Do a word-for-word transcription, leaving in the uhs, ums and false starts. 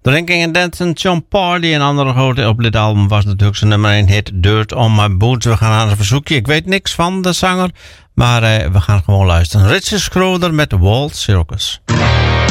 Drinking and Dancing, John Party. Een andere grote op dit album was natuurlijk zijn nummer één hit Dirt on My Boots. We gaan naar een verzoekje. Ik weet niks van de zanger, maar uh, we gaan gewoon luisteren. Richard Schroeder met The Wall Circus.